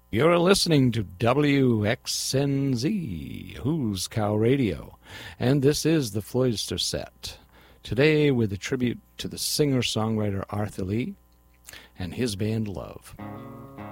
You're listening to WXNZ, Who's Cow Radio, and this is the Floydster Set. Today with a tribute to the singer-songwriter Arthur Lee and his band Love.